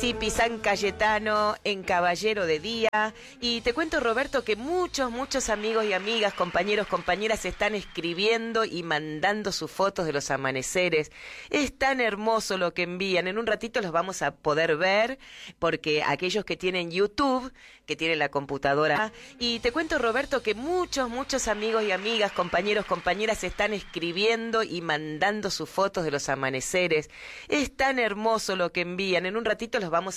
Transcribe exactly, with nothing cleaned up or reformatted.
Mississippi, San Cayetano, en Caballero de Día. Y te cuento, Roberto, que muchos, muchos amigos y amigas, compañeros, compañeras están escribiendo y mandando sus fotos de los amaneceres. Es tan hermoso lo que envían. En un ratito los vamos a poder ver, porque aquellos que tienen YouTube, que tienen la computadora. Y te cuento, Roberto, que muchos, muchos amigos y amigas, compañeros, compañeras están escribiendo y mandando sus fotos de los amaneceres. Es tan hermoso lo que envían. En un ratito los